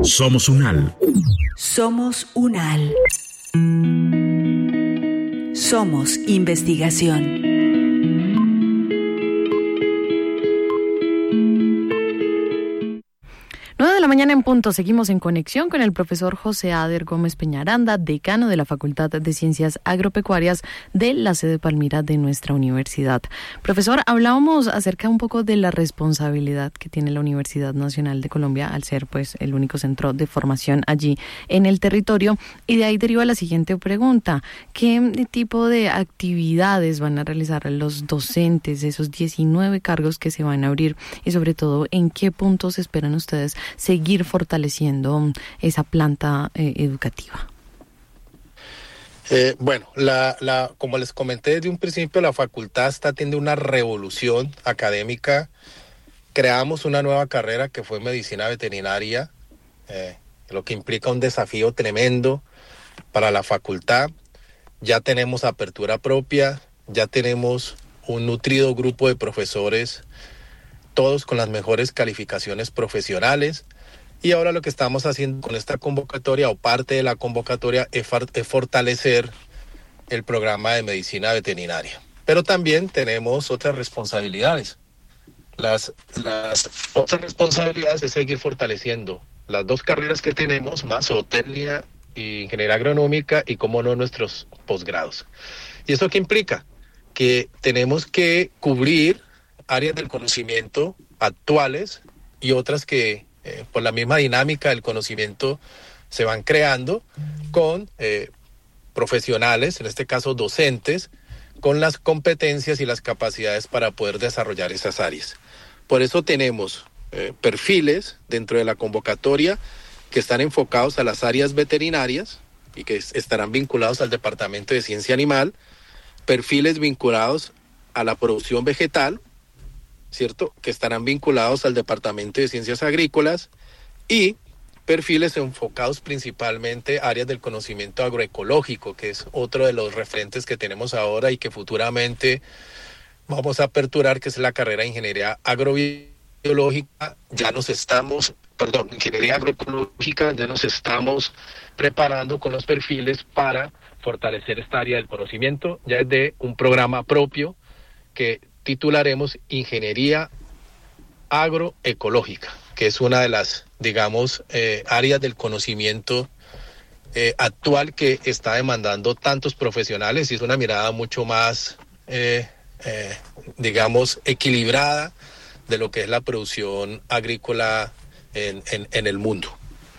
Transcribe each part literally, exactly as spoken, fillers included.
Somos UNAL. Somos UNAL. Somos investigación. nueve de la mañana en punto, seguimos en conexión con el profesor José Ader Gómez Peñaranda, decano de la Facultad de Ciencias Agropecuarias de la sede Palmira de nuestra universidad. Profesor, hablábamos acerca un poco de la responsabilidad que tiene la Universidad Nacional de Colombia al ser pues el único centro de formación allí en el territorio, y de ahí deriva la siguiente pregunta: ¿qué tipo de actividades van a realizar los docentes, esos diecinueve cargos que se van a abrir, y sobre todo en qué puntos esperan ustedes seguir fortaleciendo esa planta eh, educativa? Eh, bueno, la, la, como les comenté desde un principio, la facultad está teniendo una revolución académica. Creamos una nueva carrera que fue medicina veterinaria, eh, lo que implica un desafío tremendo para la facultad. Ya tenemos apertura propia, ya tenemos un nutrido grupo de profesores, todos con las mejores calificaciones profesionales, y ahora lo que estamos haciendo con esta convocatoria, o parte de la convocatoria, es, es fortalecer el programa de medicina veterinaria. Pero también tenemos otras responsabilidades. Las, las otras responsabilidades es seguir fortaleciendo las dos carreras que tenemos, más zootecnia y ingeniería agronómica, y cómo no nuestros posgrados. ¿Y eso qué implica? Que tenemos que cubrir áreas del conocimiento actuales y otras que eh, por la misma dinámica del conocimiento se van creando con eh, profesionales, en este caso docentes, con las competencias y las capacidades para poder desarrollar esas áreas. Por eso tenemos eh, perfiles dentro de la convocatoria que están enfocados a las áreas veterinarias y que estarán vinculados al Departamento de Ciencia Animal, perfiles vinculados a la producción vegetal, ¿cierto?, que estarán vinculados al Departamento de Ciencias Agrícolas, y perfiles enfocados principalmente a áreas del conocimiento agroecológico, que es otro de los referentes que tenemos ahora y que futuramente vamos a aperturar, que es la carrera de Ingeniería Agrobiológica. Ya nos estamos, perdón, Ingeniería Agroecológica, ya nos estamos preparando con los perfiles para fortalecer esta área del conocimiento, ya es de un programa propio que titularemos Ingeniería Agroecológica, que es una de las, digamos, eh, áreas del conocimiento eh, actual que está demandando tantos profesionales, y es una mirada mucho más, eh, eh, digamos, equilibrada de lo que es la producción agrícola en, en, en el mundo.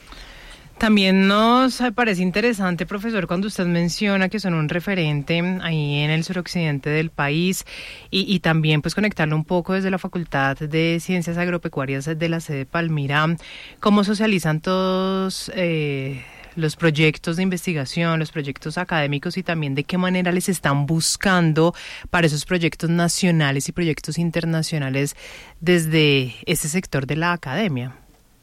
También nos parece interesante, profesor, cuando usted menciona que son un referente ahí en el suroccidente del país, y, y también pues conectarlo un poco desde la Facultad de Ciencias Agropecuarias de la sede Palmira, cómo socializan todos eh, los proyectos de investigación, los proyectos académicos, y también de qué manera les están buscando para esos proyectos nacionales y proyectos internacionales desde ese sector de la academia.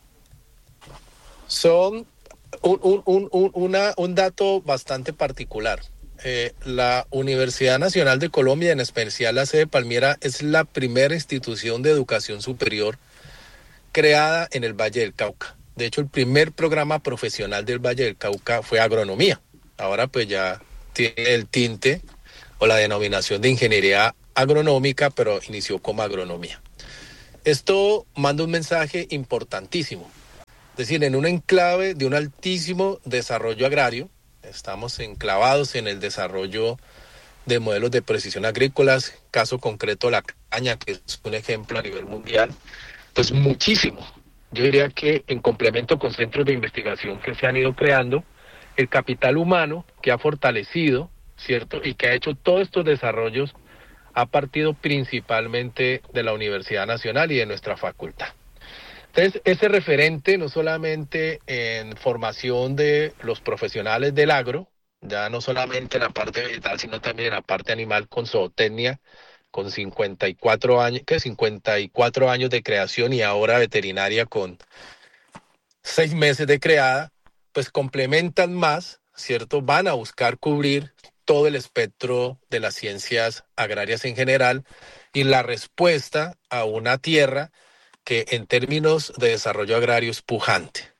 Son Un, un, un, un, una, un dato bastante particular. Eh, la Universidad Nacional de Colombia, en especial la sede Palmira, es la primera institución de educación superior creada en el Valle del Cauca. De hecho, el primer programa profesional del Valle del Cauca fue agronomía. Ahora pues ya tiene el tinte o la denominación de ingeniería agronómica, pero inició como agronomía. Esto manda un mensaje importantísimo. Es decir, en un enclave de un altísimo desarrollo agrario, estamos enclavados en el desarrollo de modelos de precisión agrícolas, caso concreto la caña, que es un ejemplo a nivel mundial, pues muchísimo. Yo diría que en complemento con centros de investigación que se han ido creando, el capital humano que ha fortalecido, ¿cierto?, y que ha hecho todos estos desarrollos, ha partido principalmente de la Universidad Nacional y de nuestra facultad. Entonces, ese referente no solamente en formación de los profesionales del agro, ya no solamente en la parte vegetal, sino también en la parte animal, con zootecnia, con cincuenta y cuatro años, ¿qué? cincuenta y cuatro años de creación, y ahora veterinaria con seis meses de creada, pues complementan más, ¿cierto? Van a buscar cubrir todo el espectro de las ciencias agrarias en general, y la respuesta a una tierra que en términos de desarrollo agrario es pujante.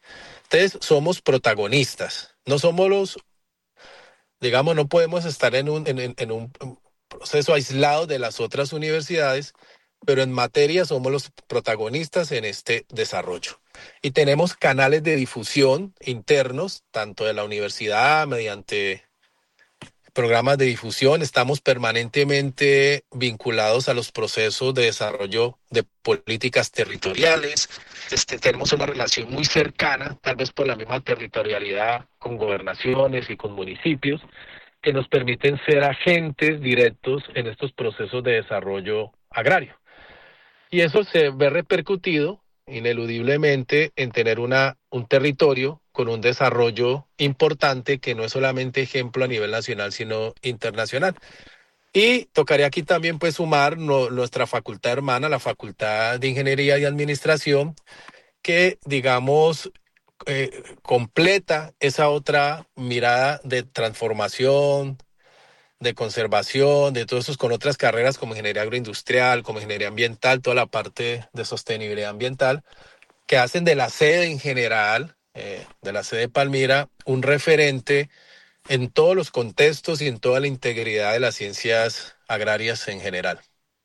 Entonces, somos protagonistas, no somos los, digamos, no podemos estar en un, en, en un proceso aislado de las otras universidades, pero en materia somos los protagonistas en este desarrollo. Y tenemos canales de difusión internos, tanto de la universidad, mediante programas de difusión. Estamos permanentemente vinculados a los procesos de desarrollo de políticas territoriales. Este, tenemos una relación muy cercana, tal vez por la misma territorialidad, con gobernaciones y con municipios, que nos permiten ser agentes directos en estos procesos de desarrollo agrario. Y eso se ve repercutido ineludiblemente en tener una, un territorio con un desarrollo importante que no es solamente ejemplo a nivel nacional, sino internacional. Y tocaría aquí también pues sumar no, nuestra facultad hermana, la Facultad de Ingeniería y Administración, que digamos eh, completa esa otra mirada de transformación, de conservación, de todos esos con otras carreras como ingeniería agroindustrial, como ingeniería ambiental, toda la parte de sostenibilidad ambiental, que hacen de la sede en general, eh, de la sede de Palmira, un referente en todos los contextos y en toda la integridad de las ciencias agrarias en general.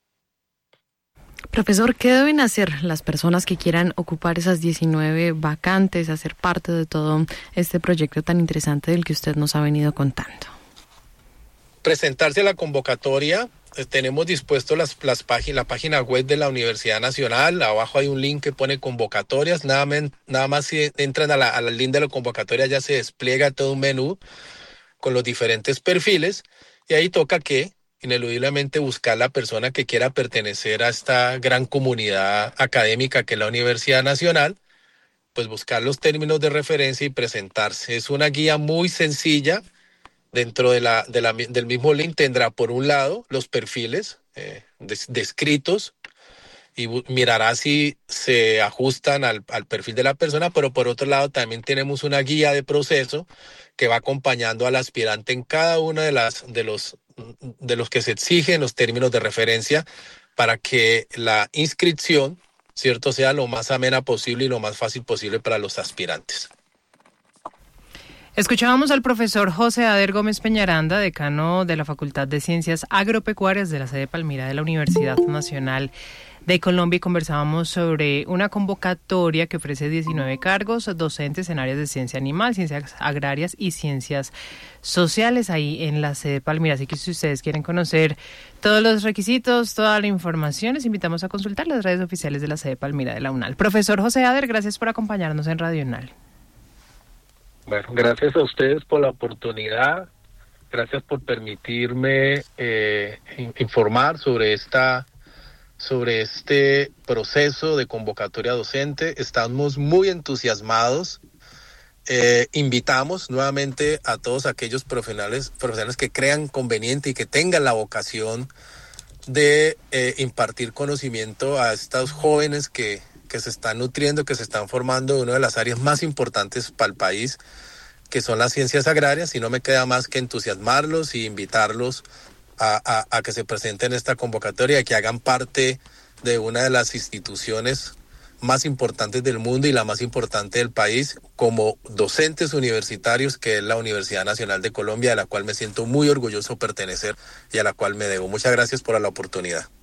Profesor, ¿qué deben hacer las personas que quieran ocupar esas diecinueve vacantes, hacer parte de todo este proyecto tan interesante del que usted nos ha venido contando? Presentarse a la convocatoria. Eh, tenemos dispuesto las, las páginas, la página web de la Universidad Nacional. Abajo hay un link que pone convocatorias. Nada, men, nada más si entran a la, a la link de la convocatoria ya se despliega todo un menú con los diferentes perfiles. Y ahí toca que, ineludiblemente, buscar la persona que quiera pertenecer a esta gran comunidad académica que es la Universidad Nacional, pues buscar los términos de referencia y presentarse. Es una guía muy sencilla. Dentro de la, de la, del mismo link tendrá por un lado los perfiles eh, des, descritos y mirará si se ajustan al, al perfil de la persona, pero por otro lado también tenemos una guía de proceso que va acompañando al aspirante en cada uno de, las, de, los, de los que se exigen los términos de referencia para que la inscripción, ¿cierto?, sea lo más amena posible y lo más fácil posible para los aspirantes. Escuchábamos al profesor José Ader Gómez Peñaranda, decano de la Facultad de Ciencias Agropecuarias de la sede Palmira de la Universidad Nacional de Colombia, y conversábamos sobre una convocatoria que ofrece diecinueve cargos docentes en áreas de ciencia animal, ciencias agrarias y ciencias sociales ahí en la sede Palmira. Así que si ustedes quieren conocer todos los requisitos, toda la información, les invitamos a consultar las redes oficiales de la sede Palmira de la UNAL. Profesor José Ader, gracias por acompañarnos en Radio UNAL. Bueno, gracias a ustedes por la oportunidad, gracias por permitirme eh, informar sobre esta, sobre este proceso de convocatoria docente. Estamos muy entusiasmados. Eh, invitamos nuevamente a todos aquellos profesionales, profesionales que crean conveniente y que tengan la vocación de eh, impartir conocimiento a estos jóvenes que que se están nutriendo, que se están formando de una de las áreas más importantes para el país, que son las ciencias agrarias, y no me queda más que entusiasmarlos y invitarlos a, a, a que se presenten en esta convocatoria y que hagan parte de una de las instituciones más importantes del mundo y la más importante del país como docentes universitarios, que es la Universidad Nacional de Colombia, de la cual me siento muy orgulloso pertenecer y a la cual me debo. Muchas gracias por la oportunidad.